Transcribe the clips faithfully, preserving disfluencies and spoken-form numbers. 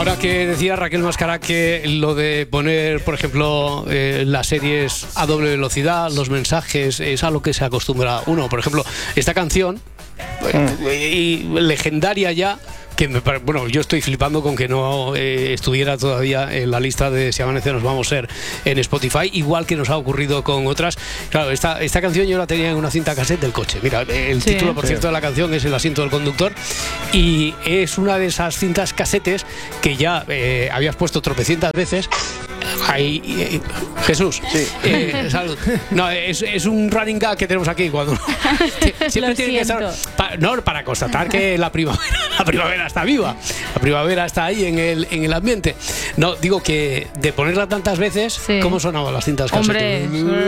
Ahora que decía Raquel Mascará que lo de poner, por ejemplo, eh, las series a doble velocidad, los mensajes, es a lo que se acostumbra uno. Por ejemplo, esta canción, mm. y legendaria ya, que me, bueno, yo estoy flipando con que no eh, estuviera todavía en la lista de Si Amanece Nos Vamos a Ser en Spotify, igual que nos ha ocurrido con otras. Claro, esta, esta canción yo la tenía en una cinta cassette del coche. Mira, el sí. título, por sí. cierto, de la canción es El asiento del conductor, y es una de esas cintas casetes que ya eh, habías puesto tropecientas veces. Ahí, eh, Jesús, sí. eh, salud. No, es, es un running gag que tenemos aquí cuando siempre tiene que estar pa, no, para constatar que la primavera, la primavera está viva, la primavera está ahí en el, en el ambiente. No, digo que de ponerla tantas veces, sí. ¿cómo sonaban las cintas casetes?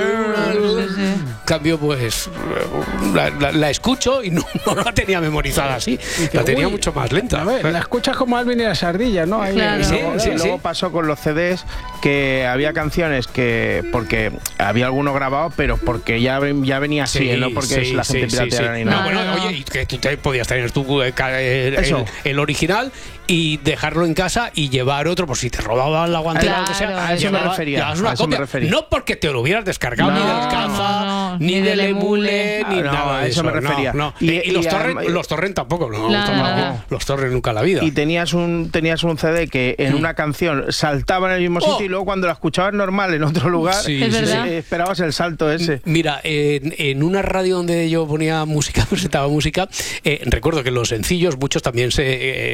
Hombre, cambio, pues la, la, la escucho y no, no la tenía memorizada así, la tenía uy, mucho más lenta. A ver, la escuchas como Alvin y las ardillas, ¿no? Ahí, claro. sí, luego, sí, luego sí. pasó con los C Ds que había canciones que porque había alguno grabado, pero porque ya, ya venía así, sí, no porque sí, la gente sí, pirateara sí, sí. ni nada. No, bueno, no. Oye, y que tú te podías tener tú el, el, el original y dejarlo en casa y llevar otro por si te robaban la guantera, claro, o que sea. A eso llevaba, me refería. a eso me refería. No porque te lo hubieras descargado, no, ni del Caza, no, no, ni, ni del Emule, ni no, nada de a eso. eso me refería. No, no. Y, y, y los, torrent, y, los torrent tampoco, no, claro. tampoco. Los torrent nunca en la vida. Y tenías un, tenías un C D que en una canción saltaba en el mismo sitio oh. y luego cuando la escuchabas normal en otro lugar, sí, ¿Es sí, verdad? sí. esperabas el salto ese. Mira, en, en una radio donde yo ponía música, presentaba música, eh, recuerdo que los sencillos, muchos también se,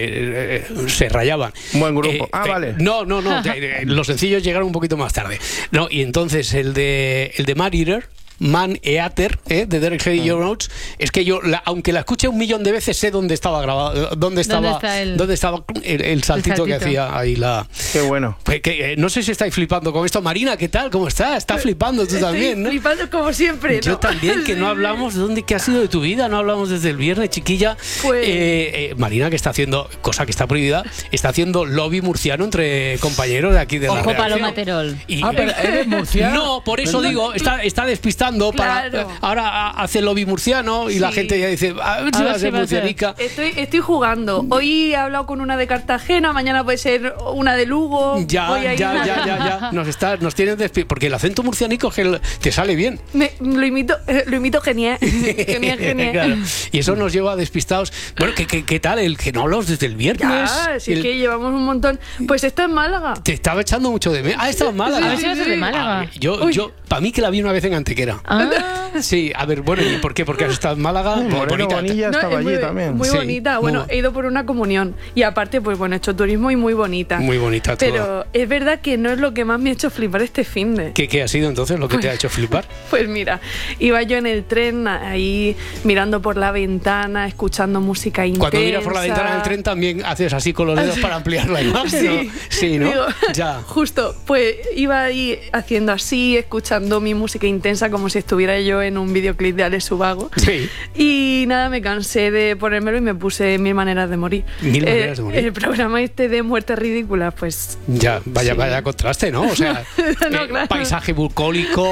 eh, se rayaban. Buen grupo. Eh, ah, eh, vale. No, no, no. Los sencillos llegaron un poquito más tarde. No, y entonces el de el de Man Eater, Man Eater, ¿eh? de Derek Hay y John Oates, es que yo, la, aunque la escuché un millón de veces, sé dónde estaba grabado, dónde estaba, ¿Dónde, está el, dónde estaba el, el, saltito el saltito que hacía ahí la. Qué bueno. Que, que, eh, no sé si estáis flipando con esto. Marina, ¿qué tal? ¿Cómo estás? Estás flipando tú Estoy también, ¿no? Flipando como siempre. Yo ¿no? también, que no hablamos de dónde, qué ha sido de tu vida, no hablamos desde el viernes, chiquilla. Pues... Eh, eh, Marina, que está haciendo, cosa que está prohibida, está haciendo lobby murciano entre compañeros de aquí de la Ojo, redacción. Paloma Terol. Y, ah, pero ¿eres murciano? No, por eso ¿verdad? digo, está, está despistando claro. para. Ahora hace lobby murciano y sí. la gente ya dice, a ver si va a ser murcianica. Estoy, estoy jugando. Hoy he hablado con una de Cartagena, mañana puede ser una de Lugo. Ya, Voy a ya, ir ya, ya, ya. Nos, está, nos tienes despistado. Porque el acento murcianico es que te sale bien. Me, lo imito, lo imito genial. genial, genial. Claro. Y eso nos lleva a despistados. Bueno, ¿qué, qué, qué tal? El que no hablamos desde el viernes. Ya, si el... es que llevamos un montón. Pues está en Málaga. Te estaba echando mucho de menos. Ah, está en Málaga. A ver si vas de Málaga. Ah, yo, yo, para mí que la vi una vez en Antequera. Ah. Sí, a ver, bueno, ¿y por qué? Porque has estado en Málaga. Moreno bonita. Bonilla estaba no, allí muy, también. Muy sí, bonita. Bueno, muy... he ido por una comunión. Y aparte, pues bueno, he hecho turismo y muy bonita. Muy bonita toda. Pero es verdad que no es lo que más me ha hecho flipar este finde. ¿Qué, qué ha sido entonces lo que pues, te ha hecho flipar? Pues mira, iba yo en el tren ahí mirando por la ventana, escuchando música intensa. Cuando miras por la ventana del tren también haces así con los dedos para ampliar la imagen. Sí, ¿no? Sí, ¿no? Digo, ya. Justo, pues iba ahí haciendo así, escuchando mi música intensa como si estuviera yo en un videoclip de Alex Ubago. Sí. Y nada, me cansé de ponérmelo y me puse Mil Maneras de Morir. Mil maneras de morir. El programa este de muertes ridículas, pues... Ya, vaya, sí. vaya contraste, ¿no? O sea, no, eh, claro. paisaje bucólico,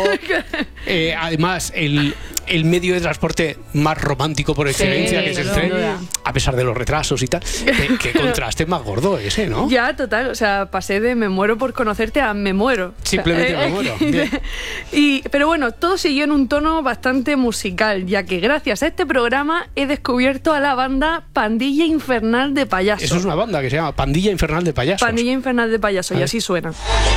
eh, además el... el medio de transporte más romántico por excelencia, sí, que es el tren, a pesar de los retrasos y tal. Qué, qué contraste más gordo ese, ¿no? Ya, total. O sea, pasé de me muero por conocerte a me muero. Simplemente o sea, me muero. Bien. Y, pero bueno, todo siguió en un tono bastante musical, ya que gracias a este programa he descubierto a la banda Pandilla Infernal de Payasos. Eso es una banda que se llama Pandilla Infernal de Payasos. Pandilla Infernal de Payasos, y así suena.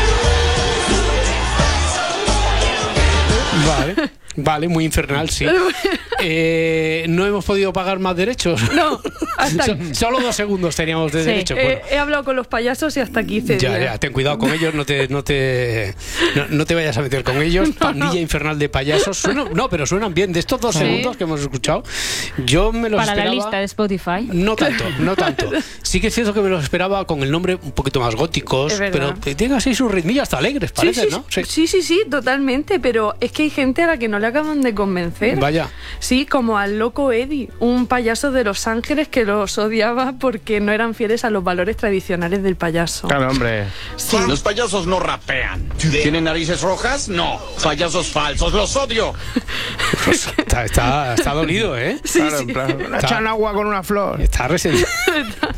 Vale. Vale, muy infernal, sí. Eh, no hemos podido pagar más derechos. No, hasta so, solo dos segundos teníamos de sí. derecho. Eh, bueno. He hablado con los payasos y hasta aquí Ya, ya, ten cuidado con ellos, no te, no te, no, no te vayas a meter con ellos. Pandilla no. Infernal de Payasos. Suena, no, pero suenan bien. De estos dos ¿Sí? segundos que hemos escuchado, yo me los Para esperaba. la lista de Spotify. No tanto, no tanto. Sí que es cierto que me los esperaba con el nombre un poquito más góticos, pero tienen así sus ritmillos hasta alegres, parece, sí, sí, ¿no? Sí. sí, sí, sí, totalmente. Pero es que hay gente a la que no le acaban de convencer. Vaya. Sí, como al loco Eddie, un payaso de Los Ángeles que los odiaba porque no eran fieles a los valores tradicionales del payaso. Claro, hombre. Sí. Los payasos no rapean. ¿Tienen narices rojas? No. Payasos falsos, los odio. Pues está, está, está dolido, ¿eh? Sí, claro, sí. En plan, echan agua con una flor. Está resentido.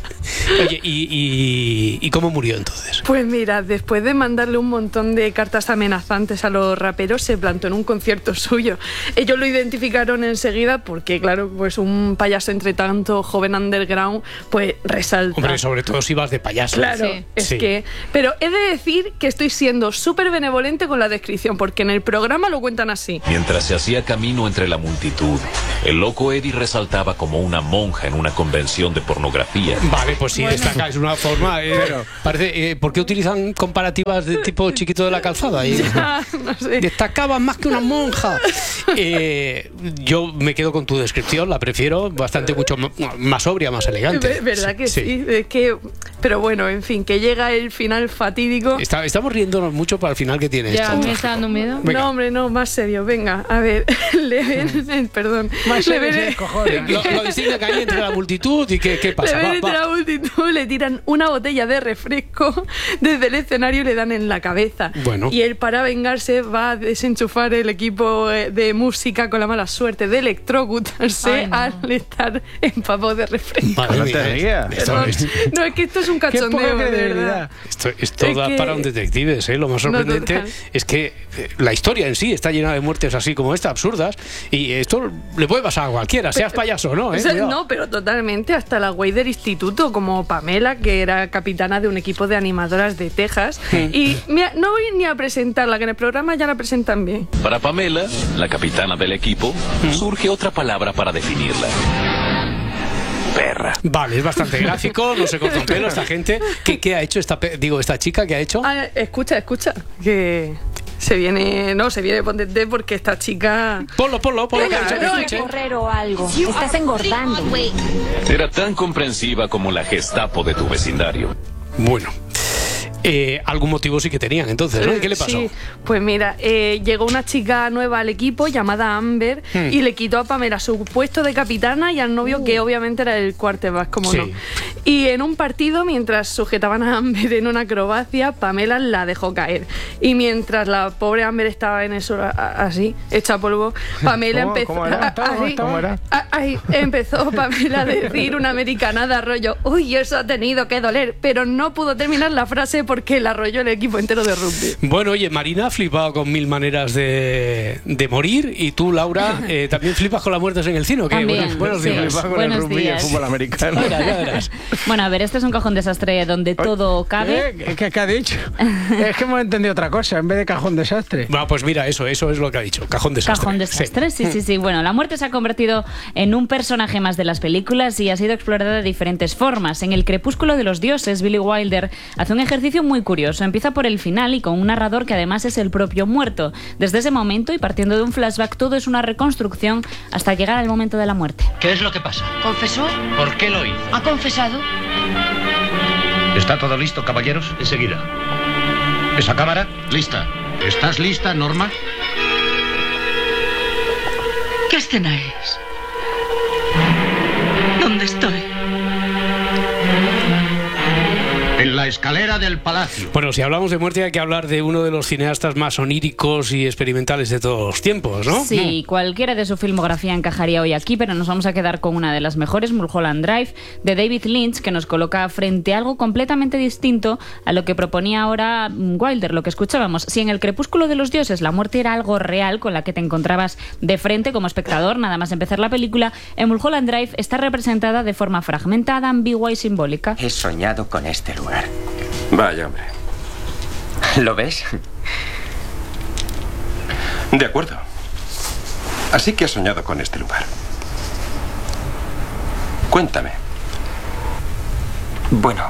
Oye, ¿y, y, ¿y cómo murió entonces? Pues mira, después de mandarle un montón de cartas amenazantes a los raperos, se plantó en un concierto suyo. Ellos lo identificaron enseguida porque, claro, pues un payaso entre tanto joven underground, pues resalta. Hombre, sobre todo si vas de payaso. Claro, Sí. es Sí. que... Pero he de decir que estoy siendo súper benevolente con la descripción, porque en el programa lo cuentan así. Mientras se hacía camino entre la multitud, el loco Eddie resaltaba como una monja en una convención de pornografía. Vale, pues sí, destaca, es una forma. Eh, parece, eh, ¿por qué utilizan comparativas de tipo Chiquito de la Calzada? Y, Ya, no sé. destacaba más que una monja. Eh, yo me quedo con tu descripción, la prefiero bastante mucho m- más sobria, más elegante. Ve- ¿Verdad que sí? Es que, pero bueno, en fin, que llega el final fatídico. Está- estamos riéndonos mucho para el final que tiene Ya, esto. me está dando miedo. Venga. No, hombre, no, más serio. Venga, a ver, le ven, perdón. Más le serio ven, se descojona. Lo, lo distingue que hay entre la multitud y qué, qué le pasa. ven Va, entre va. la multitud, le tiran una botella de refresco desde el escenario y le dan en la cabeza. Bueno. Y él, para vengarse, va a desenchufar el equipo eh, de música con la mala suerte de electrocutarse Ay, no. al estar empapado de refresco. Madre No mía, te eh. rías. Esto, Perdón. es- No, es que esto es un Qué poca cachondeo, de credibilidad. verdad. esto, esto Es da que- para un detectives, ¿eh? Lo más No, sorprendente total. es que eh, la historia en sí está llena de muertes así como esta, absurdas, y esto le puede pasar a cualquiera, seas payaso o no, ¿eh? O sea, Cuidado. no, pero totalmente, hasta la güey del instituto, como Pamela, que era capitana de un equipo de animadoras de Texas. Y mira, no voy ni a presentarla, que en el programa ya la presentan bien. Para Pamela, la capitana del equipo, surge otra palabra para definirla. Perra. Vale, es bastante gráfico, no se corta un pelo esta gente. ¿Qué, qué ha hecho esta, pe- digo, esta chica? ¿Qué ha hecho? Ah, escucha, escucha, que se viene, no, se viene Pontete porque esta chica... Ponlo, ponlo, ponlo, que ha Venga, dicho que no, escuche. correr o algo. Estás engordando. Era tan comprensiva como la Gestapo de tu vecindario. Bueno. Eh, algún motivo sí que tenían entonces, ¿no? ¿Y qué le pasó? Sí, pues mira, eh, llegó una chica nueva al equipo llamada Amber Hmm. y le quitó a Pamela su puesto de capitana y al novio, que obviamente era el quarterback, como Sí. no. Y en un partido, mientras sujetaban a Amber en una acrobacia, Pamela la dejó caer. Y mientras la pobre Amber estaba en eso a- a- así, hecha polvo, Pamela ¿Cómo- empezó... cómo era? a- así, ¿Cómo era? a- ahí empezó Pamela a decir una americanada rollo, uy, eso ha tenido que doler, pero no pudo terminar la frase porque la arrolló el equipo entero de rugby. Bueno, oye, Marina ha flipado con mil maneras de, de morir, y tú, Laura, eh, también flipas con las muertes en el cine, ¿o qué? También, Buenos, buenos sí. días. Flipa con el Buenos rugby y el días. fútbol americano. Mira, ya verás. Bueno, a ver, este es un cajón desastre donde todo cabe. ¿Eh? ¿Qué, qué ha dicho? Es que hemos entendido otra cosa, en vez de cajón desastre. Bueno, pues mira, eso, eso es lo que ha dicho. Cajón desastre. Cajón Sí. desastre, sí, sí, sí. Bueno, la muerte se ha convertido en un personaje más de las películas y ha sido explorada de diferentes formas. En El crepúsculo de los dioses, Billy Wilder hace un ejercicio muy curioso. Empieza por el final y con un narrador que además es el propio muerto. Desde ese momento y partiendo de un flashback, todo es una reconstrucción hasta llegar al momento de la muerte. ¿Qué es lo que pasa? ¿Confesó? ¿Por qué lo hizo? ¿Ha confesado? ¿Está todo listo, caballeros? Enseguida. ¿Esa cámara? Lista. ¿Estás lista, Norma? ¿Qué escena es? ¿Dónde estoy? En la escalera del palacio. Bueno, si hablamos de muerte hay que hablar de uno de los cineastas más oníricos y experimentales de todos los tiempos, ¿no? Sí, cualquiera de su filmografía encajaría hoy aquí, pero nos vamos a quedar con una de las mejores, Mulholland Drive, de David Lynch, que nos coloca frente a algo completamente distinto a lo que proponía ahora Wilder, lo que escuchábamos. Si en El crepúsculo de los dioses la muerte era algo real con la que te encontrabas de frente como espectador, nada más empezar la película, en Mulholland Drive está representada de forma fragmentada, ambigua y simbólica. He soñado con este lugar. Vaya, hombre. ¿Lo ves? De acuerdo. Así que has soñado con este lugar. Cuéntame. Bueno,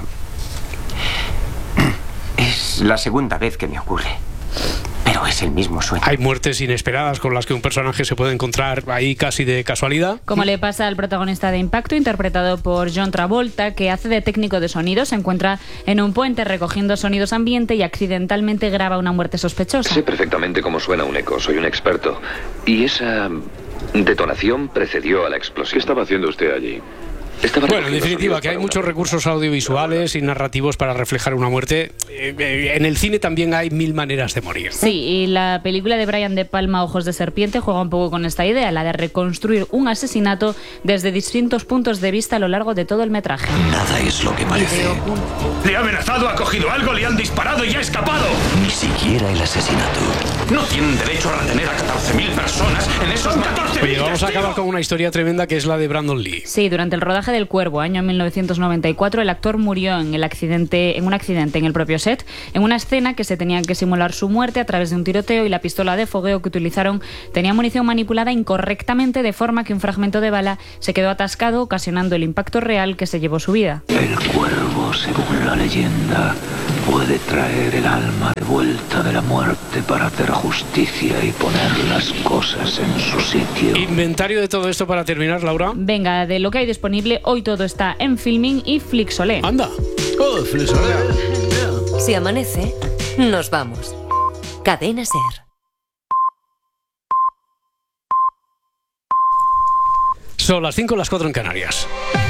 es la segunda vez que me ocurre. Pero es el mismo sueño. Hay muertes inesperadas con las que un personaje se puede encontrar ahí casi de casualidad. Como le pasa al protagonista de Impacto, interpretado por John Travolta, que hace de técnico de sonido, se encuentra en un puente recogiendo sonidos ambiente y accidentalmente graba una muerte sospechosa. Sé perfectamente cómo suena un eco, soy un experto. Y esa detonación precedió a la explosión. ¿Qué estaba haciendo usted allí? Bueno, en definitiva, que hay muchos recursos audiovisuales y narrativos para reflejar una muerte. En el cine también hay mil maneras de morir, ¿no? Sí, y la película de Brian De Palma, Ojos de serpiente, juega un poco con esta idea, la de reconstruir un asesinato desde distintos puntos de vista a lo largo de todo el metraje. Nada es lo que parece. Le ha amenazado, ha cogido algo, le han disparado y ha escapado. Ni siquiera el asesinato. No tienen derecho a retener a catorce mil personas en esos catorce mil. Oye, vamos a acabar con una historia tremenda que es la de Brandon Lee. Sí, durante el rodaje del Cuervo, año mil novecientos noventa y cuatro, el actor murió en el accidente, en un accidente en el propio set, en una escena que se tenía que simular su muerte a través de un tiroteo, y la pistola de fogueo que utilizaron tenía munición manipulada incorrectamente, de forma que un fragmento de bala se quedó atascado, ocasionando el impacto real que se llevó su vida. El cuervo, según la leyenda, puede traer el alma de vuelta de la muerte para hacer justicia y poner las cosas en su sitio. Inventario de todo esto para terminar, Laura. Venga, de lo que hay disponible, hoy todo está en Filmin y Flixolé. Anda. Oh, Flixolé. Si amanece, nos vamos. Cadena Ser. Son las cinco, las cuatro en Canarias.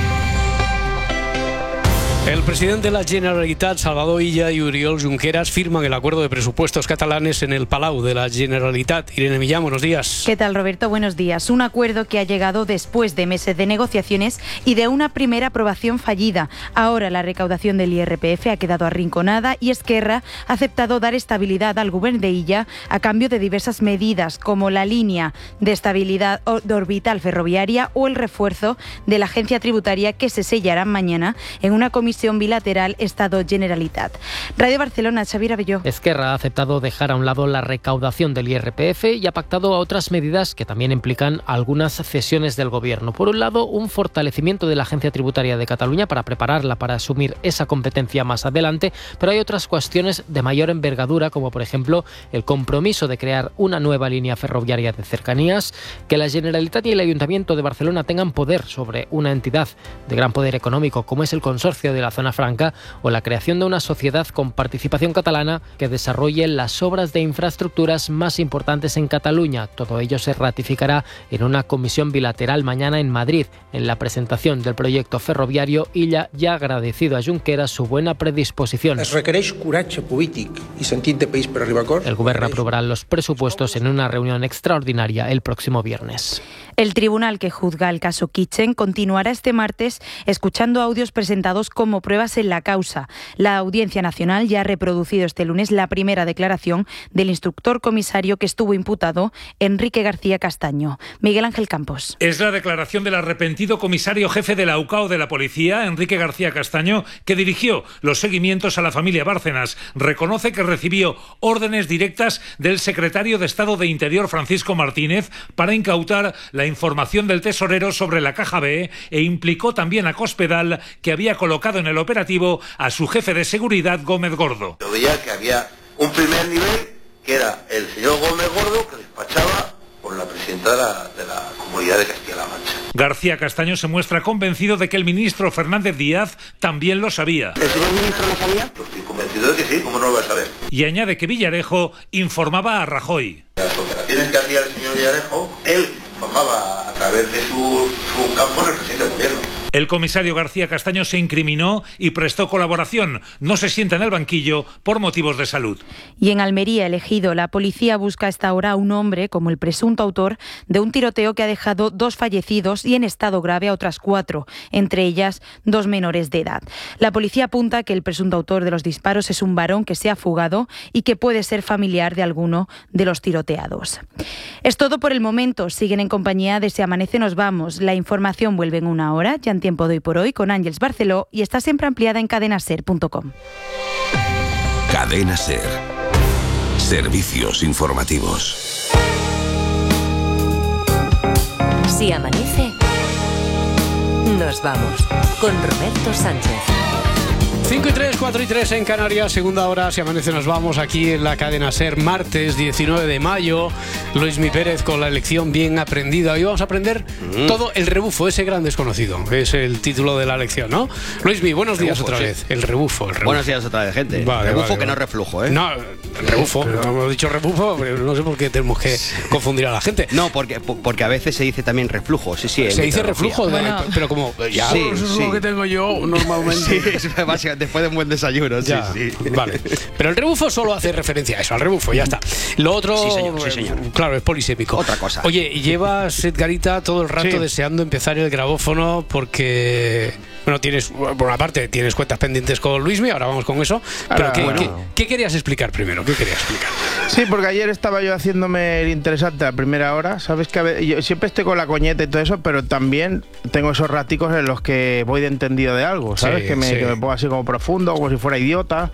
El presidente de la Generalitat, Salvador Illa, y Oriol Junqueras firman el acuerdo de presupuestos catalanes en el Palau de la Generalitat. Irene Millán, buenos días. ¿Qué tal, Roberto? Buenos días. Un acuerdo que ha llegado después de meses de negociaciones y de una primera aprobación fallida. Ahora la recaudación del I R P F ha quedado arrinconada y Esquerra ha aceptado dar estabilidad al gobierno de Illa a cambio de diversas medidas, como la línea de estabilidad de orbital ferroviaria o el refuerzo de la agencia tributaria, que se sellarán mañana en una comisión bilateral Estado-Generalitat. Radio Barcelona, Xavier Abelló. Esquerra ha aceptado dejar a un lado la recaudación del I R P F y ha pactado a otras medidas que también implican algunas cesiones del Gobierno. Por un lado, un fortalecimiento de la Agencia Tributaria de Cataluña para prepararla para asumir esa competencia más adelante, pero hay otras cuestiones de mayor envergadura, como por ejemplo el compromiso de crear una nueva línea ferroviaria de cercanías, que la Generalitat y el Ayuntamiento de Barcelona tengan poder sobre una entidad de gran poder económico como es el Consorcio de la Zona Franca, o la creación de una sociedad con participación catalana que desarrolle las obras de infraestructuras más importantes en Cataluña. Todo ello se ratificará en una comisión bilateral mañana en Madrid. En la presentación del proyecto ferroviario, Illa ya ha agradecido a Junqueras su buena predisposición. Es requereix coratge polític i sentit de país per arribar a acords. El Gobierno aprobará los presupuestos en una reunión extraordinaria el próximo viernes. El tribunal que juzga el caso Kitchen continuará este martes escuchando audios presentados como pruebas en la causa. La Audiencia Nacional ya ha reproducido este lunes la primera declaración del instructor comisario que estuvo imputado, Enrique García Castaño. Miguel Ángel Campos. Es la declaración del arrepentido comisario jefe de la U C A O de la policía, Enrique García Castaño, que dirigió los seguimientos a la familia Bárcenas. Reconoce que recibió órdenes directas del secretario de Estado de Interior, Francisco Martínez, para incautar la información del tesorero sobre la Caja B, e implicó también a Cospedal, que había colocado en el operativo a su jefe de seguridad, Gómez Gordo. Yo veía que había un primer nivel, que era el señor Gómez Gordo, que despachaba por la presidenta de la, de la Comunidad de Castilla-La Mancha. García Castaño se muestra convencido de que el ministro Fernández Díaz también lo sabía. ¿El señor ministro lo sabía? Pues estoy convencido de que sí, ¿cómo no lo va a saber? Y añade que Villarejo informaba a Rajoy. Las operaciones que hacía el señor Villarejo, él informaba a través de su, su campo en el presidente del gobierno. El comisario García Castaño se incriminó y prestó colaboración. No se sienta en el banquillo por motivos de salud. Y en Almería, elegido, la policía busca a esta hora a un hombre como el presunto autor de un tiroteo que ha dejado dos fallecidos y en estado grave a otras cuatro, entre ellas dos menores de edad. La policía apunta que el presunto autor de los disparos es un varón que se ha fugado y que puede ser familiar de alguno de los tiroteados. Es todo por el momento. Siguen en compañía de Se Amanece Nos Vamos. La información vuelve en una hora, ya en Tiempo de Hoy por Hoy, con Ángeles Barceló, y está siempre ampliada en cadena ser punto com. Cadena Ser. Servicios informativos. Si amanece, nos vamos con Roberto Sánchez. cinco y tres, cuatro y tres en Canarias, segunda hora, si amanece nos vamos aquí en la cadena SER, martes diecinueve de mayo. Luismi Pérez con la lección bien aprendida. Hoy vamos a aprender mm. todo el rebufo, ese gran desconocido, es el título de la lección, ¿no? Luismi, buenos días rebufo, otra sí. vez. El rebufo, el rebufo. Buenos días otra vez, gente. Vale, rebufo vale, que vale. no reflujo, ¿eh? No, rebufo, pero... hemos dicho rebufo, pero no sé por qué tenemos que confundir a la gente. No, porque, porque a veces se dice también reflujo, sí, sí. Se dice reflujo, bueno. de, pero como ya sí, eso es sí. lo que tengo yo normalmente. Sí, básicamente después de un buen desayuno, ya, sí, sí. Vale. Pero el rebufo solo hace referencia a eso, al rebufo, ya está. Lo otro, sí, señor, sí, señor. Claro, es polisémico. Otra cosa. Oye, llevas, Edgarita, todo el rato sí. deseando empezar el grabófono porque... Bueno, tienes, por una parte, tienes cuentas pendientes con Luismi, ahora vamos con eso. Pero Ahora, ¿qué, bueno. ¿qué, ¿qué querías explicar primero? ¿Qué querías explicar? Sí, porque ayer estaba yo haciéndome el interesante a primera hora. Sabes que a veces, yo siempre estoy con la coñeta y todo eso, pero también tengo esos raticos en los que voy de entendido de algo, ¿sabes? Sí, que, me, sí. que me pongo así como profundo, como si fuera idiota.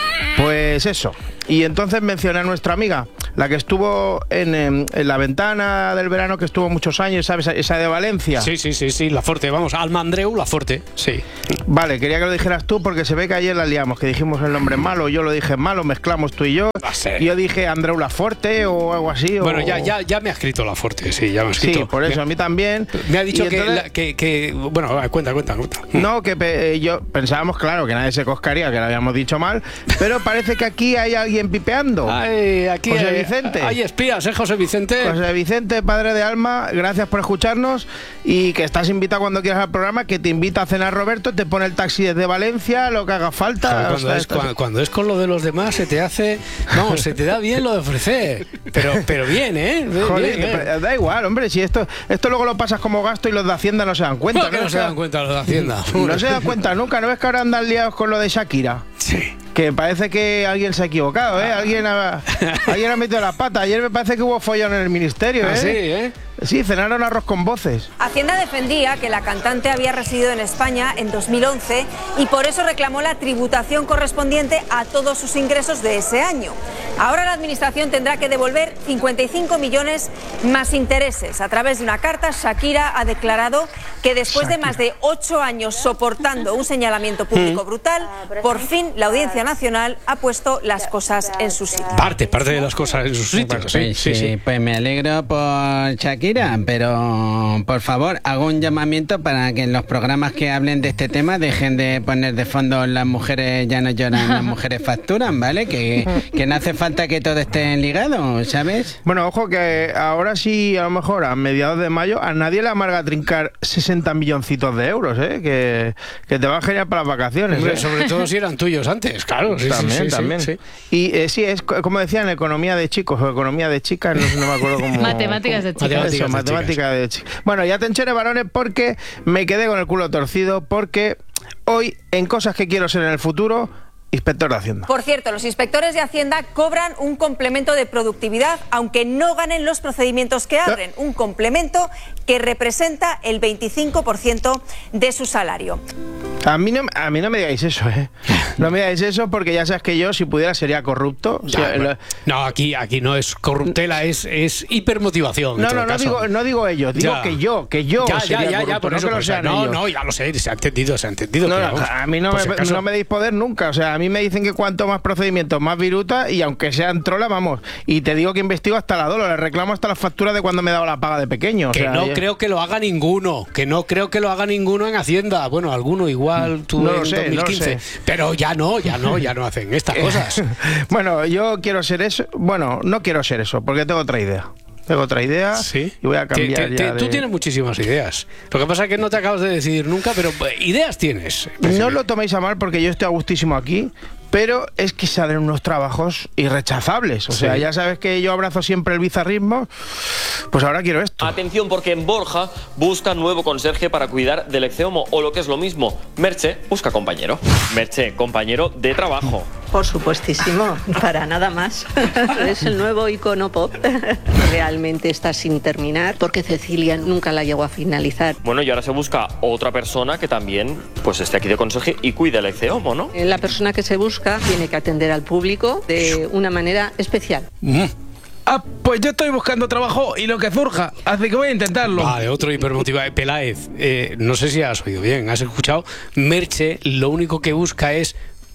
Pues eso. Y entonces mencioné a nuestra amiga, la que estuvo en, en, en la ventana del verano, que estuvo muchos años, ¿sabes? Esa de Valencia. Sí, sí, sí, sí, la Forte, vamos, Alma Andreu, la Forte, sí. Vale, quería que lo dijeras tú porque se ve que ayer la liamos, que dijimos el nombre malo, yo lo dije malo, mezclamos tú y yo. Y yo dije Andreu la Forte o algo así. Bueno, o... ya, ya, ya me ha escrito la Forte, sí, ya me ha escrito. Sí, por eso, me, a mí también. Me ha dicho que, entonces, la, que, que... Bueno, cuenta, cuenta, cuenta. No, que pe, yo pensábamos, claro, que nadie se coscaría, que lo habíamos dicho mal, pero parece que aquí hay alguien pipeando. Ay, aquí José hay, Vicente. Hay espías, ¿eh, José Vicente? José Vicente, padre de Alma, gracias por escucharnos y que estás invitado cuando quieras al programa, que te invita a cenar Roberto, te pone el taxi desde Valencia, lo que haga falta. Claro, cuando, o sea, es, cuando, cuando es con lo de los demás se te hace... No, se te da bien lo de ofrecer. Pero, pero bien, ¿eh? Bien, Joder, bien, eh. Da igual, hombre, si esto, esto luego lo pasas como gasto y los de Hacienda no se dan cuenta. ¿Por qué no, no se dan cuenta los de Hacienda? No se dan cuenta nunca, ¿no ves que ahora andan liados con lo de Shakira? Sí. Que parece que alguien se ha equivocado, ¿eh? Alguien ha, alguien ha metido la pata. Ayer me parece que hubo follón en el ministerio, ¿eh? ¿Ah, sí, eh? Sí, cenaron arroz con voces. Hacienda defendía que la cantante había residido en España en dos mil once y por eso reclamó la tributación correspondiente a todos sus ingresos de ese año. Ahora la Administración tendrá que devolver cincuenta y cinco millones más intereses. A través de una carta, Shakira ha declarado que después Shakira. de más de ocho años soportando un señalamiento público mm. brutal, por fin la Audiencia Nacional ha puesto las cosas en su sitio. Parte, parte de las cosas en su sitio. Pues, sí, sí, sí, sí. Pues me alegro por Shakira, pero por favor hago un llamamiento para que en los programas que hablen de este tema dejen de poner de fondo las mujeres ya no lloran, las mujeres facturan, ¿vale? Que, que no hace falta que todo esté ligado, ¿sabes? Bueno, ojo que ahora sí, a lo mejor a mediados de mayo, a nadie le amarga trincar sesenta milloncitos de euros, ¿eh? Que, que te van genial para las vacaciones. Hombre, ¿eh? Sobre todo si eran tuyos antes, claro. Sí, también, sí, sí, también. Sí, sí. Y eh, sí, es como decían, economía de chicos o economía de chicas, no, no me acuerdo cómo. Matemáticas de chicas. Eso, matemáticas de chicas. Bueno, ya te encheré, varones, porque me quedé con el culo torcido, porque hoy, en cosas que quiero ser en el futuro, inspector de Hacienda. Por cierto, los inspectores de Hacienda cobran un complemento de productividad, aunque no ganen los procedimientos que abren. Un complemento que representa el veinticinco por ciento de su salario. A mí, no, a mí no me digáis eso, ¿eh? No me digáis eso porque ya sabes que yo, si pudiera, sería corrupto. Ya, o sea, lo... No, aquí, aquí no es corruptela, es, es hipermotivación. No, no, no digo, no digo ellos, digo ya. que yo, que yo ya, sería ya, ya, corrupto, ya, por no eso, que lo pues, sean no, ellos. no, ya lo sé, se ha entendido, se ha entendido. No, pero, no, vamos, a mí no me, acaso... no me deis poder nunca, o sea, a mí me dicen que cuanto más procedimientos, más viruta, y aunque sean trola, vamos, y te digo que investigo hasta la dolo, le reclamo hasta las facturas de cuando me daba la paga de pequeño. O que sea, no yo... creo que lo haga ninguno, que no creo que lo haga ninguno en Hacienda. Bueno, alguno igual tú no en lo sé, dos mil quince, no lo sé. Pero ya no, ya no, ya no hacen estas cosas. Bueno, yo quiero ser eso, bueno, no quiero ser eso, porque tengo otra idea. Tengo otra idea ¿Sí? y voy a cambiar te, te, ya te, de... Tú tienes muchísimas ideas. Lo que pasa es que no te acabas de decidir nunca, pero ideas tienes. No os lo toméis a mal porque yo estoy a gustísimo aquí, pero es que salen unos trabajos irrechazables. O sea, sí. Ya sabes que yo abrazo siempre el bizarrismo, pues ahora quiero esto. Atención, porque en Borja busca nuevo conserje para cuidar del Ecceomo, o lo que es lo mismo, Merche busca compañero. Merche, compañero de trabajo. Por supuestísimo, para nada más. Es el nuevo icono pop. Realmente está sin terminar, porque Cecilia nunca la llegó a finalizar. Bueno, y ahora se busca otra persona que también pues esté aquí de conserje y cuide el Ecceomo, ¿no? La persona que se busca tiene que atender al público de una manera especial. Mm. Ah, pues yo estoy buscando trabajo y lo que surja, así que voy a intentarlo. Vale, otro hipermotivado. Peláez, eh, no sé si has oído bien, has escuchado. Merche lo único que busca es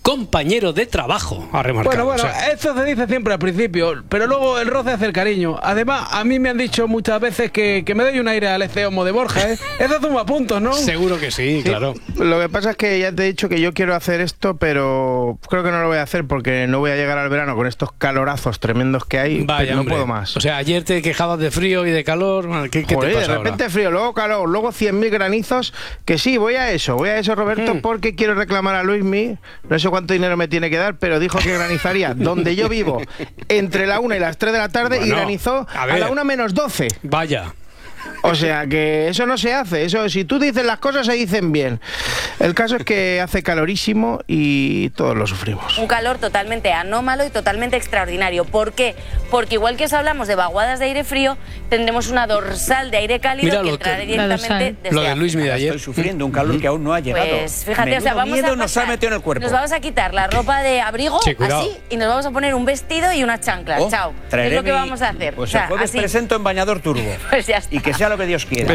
compañero de trabajo, ha remarcado. Bueno, bueno, o sea, esto se dice siempre al principio, pero luego el roce hace el cariño. Además, a mí me han dicho muchas veces que, que me doy un aire al este homo de Borja, ¿eh? Eso suma puntos, ¿no? Seguro que sí, sí, claro. Lo que pasa es que ya te he dicho que yo quiero hacer esto, pero creo que no lo voy a hacer porque no voy a llegar al verano con estos calorazos tremendos que hay. Vaya, no hombre. puedo más. O sea, ayer te quejabas de frío y de calor. ¿Qué, qué Joder, te pasa de repente ahora? frío, luego calor, luego cien mil granizos. Que sí, voy a eso, voy a eso, Roberto, Mm. porque quiero reclamar a Luismi. No sé cuánto dinero me tiene que dar, pero dijo que granizaría donde yo vivo entre la una y las tres de la tarde. Bueno, y granizó a a, ver. la una menos doce. Vaya. O sea que eso no se hace. Eso, si tú dices las cosas, se dicen bien. El caso es que hace calorísimo y todos lo sufrimos. Un calor totalmente anómalo y totalmente extraordinario. ¿Por qué? Porque igual que os hablamos de vaguadas de aire frío, tendremos una dorsal de aire cálido. Mira que lo entrará que- directamente desde Lo de Luis África. de ayer. Estoy sufriendo un calor que aún no ha llegado. Pues fíjate, Menudo o sea, vamos miedo a nos ha pasar- metido en el cuerpo. Nos vamos a quitar la ropa de abrigo, Sí, cuidado. así, y nos vamos a poner un vestido y unas chanclas. Oh, Chao. traeré Es lo que mi- vamos a hacer. Pues O sea, el jueves así. presento en bañador turbo. Pues ya está. Y que sea lo que Dios quiera.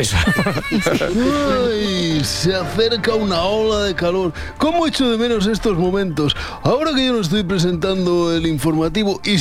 Ay, se acerca una ola de calor. ¿Cómo echo de menos estos momentos? Ahora que yo no estoy presentando el informativo y